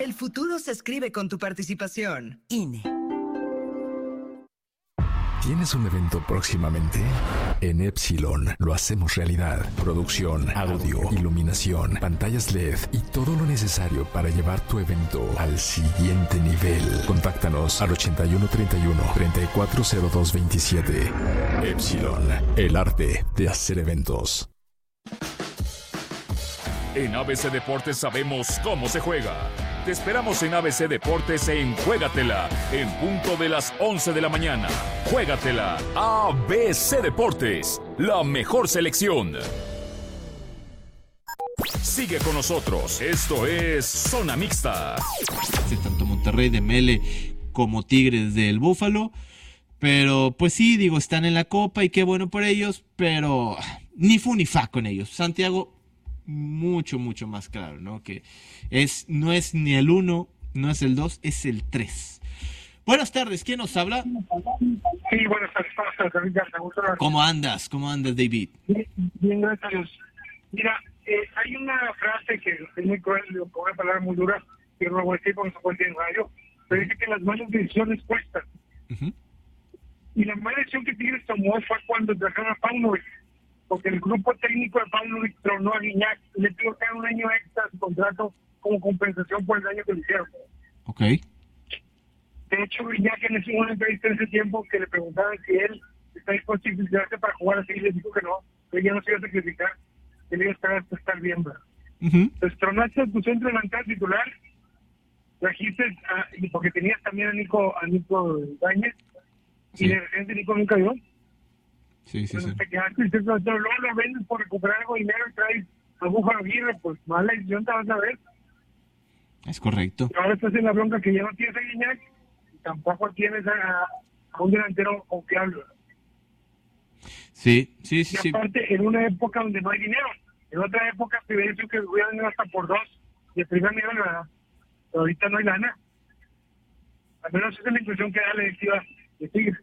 El futuro se escribe con tu participación. INE. ¿Tienes un evento próximamente? En Epsilon lo hacemos realidad. Producción, audio, iluminación, pantallas LED y todo lo necesario para llevar tu evento al siguiente nivel. Contáctanos al 8131-340227. Epsilon, el arte de hacer eventos. En ABC Deportes sabemos cómo se juega. Te esperamos en ABC Deportes en Juégatela, en punto de las 11 de la mañana. Juégatela, ABC Deportes, la mejor selección. Sigue con nosotros, esto es Zona Mixta. Tanto Monterrey de Mele como Tigres del Búfalo, pero pues sí, digo, están en la Copa y qué bueno por ellos, pero ni fu ni fa con ellos. Santiago, mucho más claro, ¿no? Que no es ni el 1, no es el 2, es el 3. Buenas tardes, ¿quién nos habla? Sí, buenas tardes. ¿Cómo andas, David? Bien, gracias a Dios. Mira, hay una frase que es muy cruel, con una palabra muy dura, que no voy a decir porque no se puede decir en radio, pero dice que las malas decisiones cuestan. Y la mala decisión que Tigres tomó fue cuando trajeron a Paunovic, porque el grupo técnico de Paunovic tronó a Guiñac y le pidió que haga un año extra su contrato como compensación por el daño que le hicieron. Ok. De hecho, Guiñac en una entrevista en ese tiempo que le preguntaban si él está dispuesto a sacrificarse para jugar así, le dijo que no, que ella no se iba a sacrificar, que él iba a estar hasta estar bien. Entonces, tronaste a tu centro delantero titular, trajiste, porque tenías también a Nico Ibáñez, y de repente Nico nunca dio. Sí. Te quedaste y luego lo vendes por recuperar algo de dinero y traes a Búfalo Aguirre, pues mala decisión te vas a ver. Es correcto. Y ahora estás en la bronca que ya no tienes a Guiñac y tampoco tienes a un delantero confiable. Sí. Y aparte, en una época donde no hay dinero, en otra época te hubiera dicho que hubieran venido hasta por 2 y el primer nivel, ¿verdad? Pero ahorita no hay lana. Al menos esa es la impresión que da la directiva de Tigres.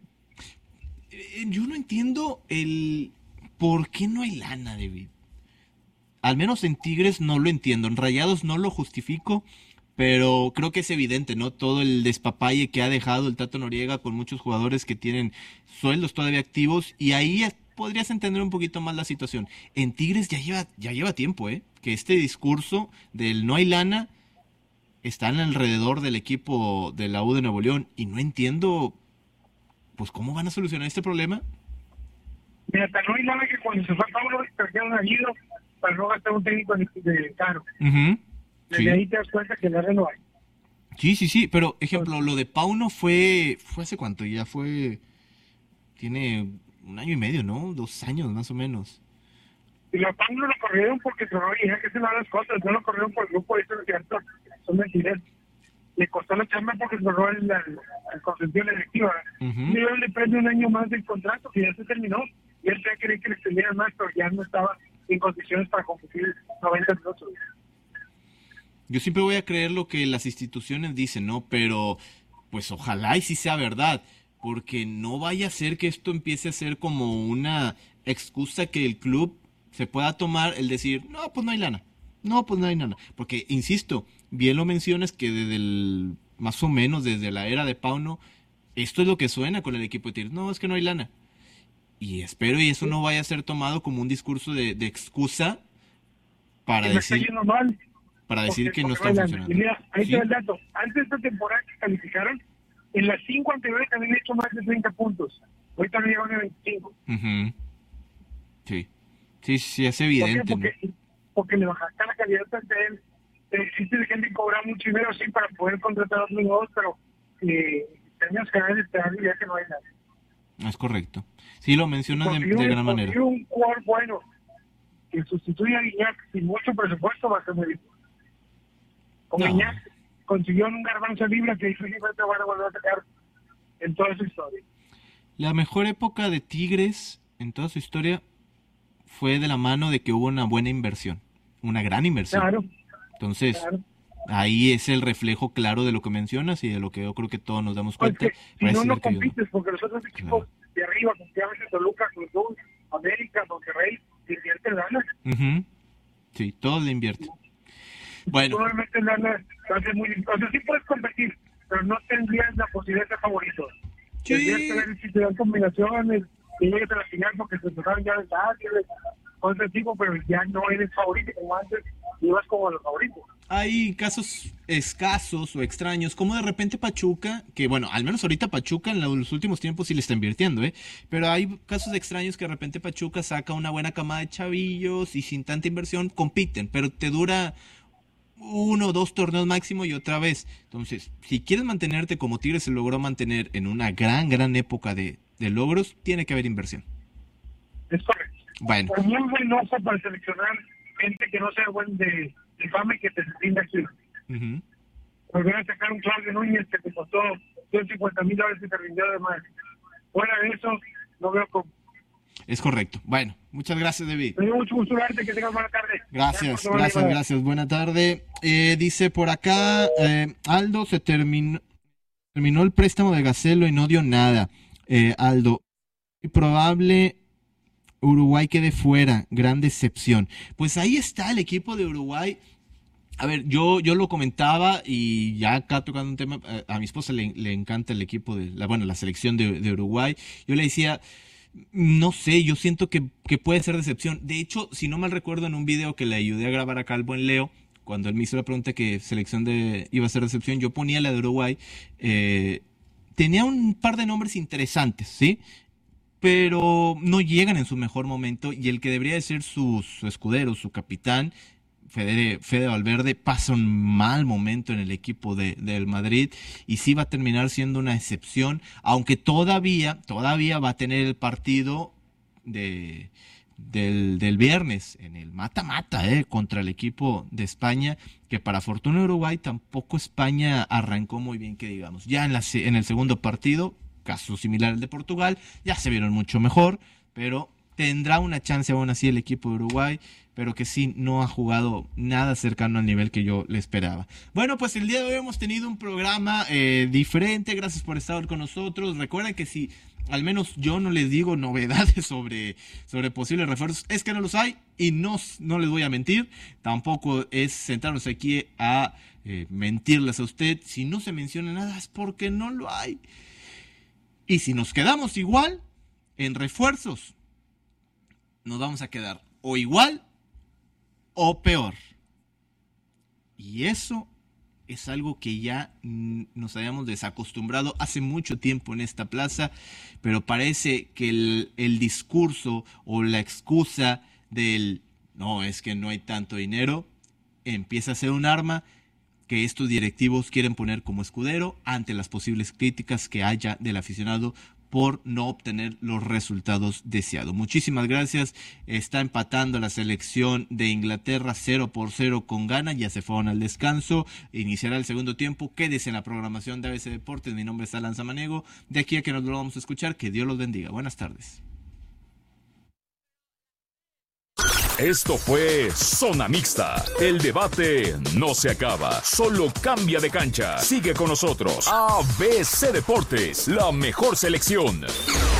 Yo no entiendo el por qué no hay lana, David. Al menos en Tigres no lo entiendo. En Rayados no lo justifico, pero creo que es evidente, ¿no? Todo el despapalle que ha dejado el Tato Noriega con muchos jugadores que tienen sueldos todavía activos, y ahí podrías entender un poquito más la situación. En Tigres ya lleva tiempo, que este discurso del no hay lana está alrededor del equipo de la U de Nuevo León, y no entiendo pues cómo van a solucionar este problema. Mira, tan no hay nada que cuando se fue a Pablo trajeron a Guido para no gastar un técnico de caro. Desde ahí te das cuenta que la no hay. Sí, pero ejemplo, lo de Pauno fue ¿hace cuánto? Ya tiene 1 año y medio, ¿no? 2 años más o menos. Y la Pauno lo corrieron porque se no dije que se van las cosas, no lo corrieron por el grupo, eso es cierto, son mentiras. Le costó la chamba porque se logró el consentido de la directiva. Le prende 1 año más del contrato que ya se terminó, y él quería que le extendieran más, pero ya no estaba en condiciones para competir 90 minutos. Yo siempre voy a creer lo que las instituciones dicen, ¿no? Pero pues ojalá y sí sea verdad, porque no vaya a ser que esto empiece a ser como una excusa que el club se pueda tomar, el decir, no, pues no hay lana. Porque, insisto, bien lo mencionas que más o menos desde la era de Pauno, esto es lo que suena con el equipo de Tigres. No, es que no hay lana. Y espero y eso no vaya a ser tomado como un discurso de excusa para decir que no está funcionando. Mira, ahí está el dato. Antes de esta temporada que calificaron, en las 5 anteriores habían hecho más de 30 puntos. Ahorita no llevan a 25. Sí, es evidente. Porque le bajaste la calidad ante él. Existe gente que cobra mucho dinero, sí, para poder contratar a otros nuevos, pero términos generales te dan idea que no hay nada. Es correcto. Sí, lo mencionas de gran manera. Un jugador bueno que sustituya a Guiñac sin mucho presupuesto va a ser muy difícil. Con Guiñac consiguió un garbanzo libre que difícilmente van a volver a sacar en toda su historia. La mejor época de Tigres en toda su historia fue de la mano de que hubo una buena inversión, una gran inversión. Claro. Entonces, ahí es el reflejo claro de lo que mencionas y de lo que yo creo que todos nos damos cuenta. Si no compites, porque los otros equipos de arriba, confiablemente Toluca, Cruz Azul, América, Monterrey, invierten lana. Sí, todos le invierten. Bueno. Probablemente va a ser muy difícil. O sea, sí puedes competir, pero no tendrías la posibilidad de ser favorito. Sí. Tendrías que ver si te dan combinaciones, y llegues a la final porque se tocaron ya desastres, cosas de tipo, pero ya no eres favorito como antes, ibas como los favoritos. Hay casos escasos o extraños, como de repente Pachuca, que bueno, al menos ahorita Pachuca en los últimos tiempos sí le está invirtiendo, pero hay casos extraños que de repente Pachuca saca una buena camada de chavillos y sin tanta inversión compiten, pero te dura 1 o 2 torneos máximo y otra vez. Entonces, si quieres mantenerte como Tigres se logró mantener en una gran época de logros, tiene que haber inversión. Es correcto. Bueno. Es muy buenoso para seleccionar gente que no sea buen de fama y que te rinda aquí. Volver a sacar un Claudio Núñez que te costó $150,000 y te rindió de más. Fuera de eso, no veo cómo. Es correcto. Bueno, muchas gracias, David. Me dio mucho gusto verte, que tengas buena tarde. Gracias. Buena tarde. Dice por acá, Aldo, se terminó el préstamo de Gacelo y no dio nada. Aldo, probable Uruguay quede fuera, gran decepción. Pues ahí está el equipo de Uruguay. A ver, yo lo comentaba y ya acá tocando un tema, a mi esposa le encanta el equipo de la selección de Uruguay. Yo le decía, no sé, yo siento que puede ser decepción. De hecho, si no mal recuerdo, en un video que le ayudé a grabar acá al buen Leo, cuando él me hizo la pregunta que selección iba a ser decepción, yo ponía la de Uruguay. Tenía un par de nombres interesantes, ¿sí? Pero no llegan en su mejor momento y el que debería de ser su escudero, su capitán, Fede Valverde, pasa un mal momento en el equipo del Madrid y sí va a terminar siendo una excepción, aunque todavía va a tener el partido del viernes en el mata-mata contra el equipo de España, que para fortuna de Uruguay tampoco España arrancó muy bien, que digamos. Ya en el segundo partido, caso similar al de Portugal, ya se vieron mucho mejor, pero tendrá una chance aún así el equipo de Uruguay, pero que sí no ha jugado nada cercano al nivel que yo le esperaba. Bueno, pues el día de hoy hemos tenido un programa diferente, gracias por estar con nosotros. Recuerden que si al menos yo no les digo novedades sobre posibles refuerzos, es que no los hay y no les voy a mentir, tampoco es sentarnos aquí a mentirles a usted. Si no se menciona nada es porque no lo hay. Y si nos quedamos igual en refuerzos, nos vamos a quedar o igual o peor. Y eso es algo que ya nos habíamos desacostumbrado hace mucho tiempo en esta plaza, pero parece que el discurso o la excusa del no, es que no hay tanto dinero, empieza a ser un arma que estos directivos quieren poner como escudero ante las posibles críticas que haya del aficionado por no obtener los resultados deseados. Muchísimas gracias. Está empatando la selección de Inglaterra 0-0 con Ghana. Ya se fueron al descanso. Iniciará el segundo tiempo. Quédese en la programación de ABC Deportes. Mi nombre es Alan Samaniego. De aquí a que nos lo vamos a escuchar, que Dios los bendiga. Buenas tardes. Esto fue Zona Mixta. El debate no se acaba, solo cambia de cancha. Sigue con nosotros. ABC Deportes, la mejor selección.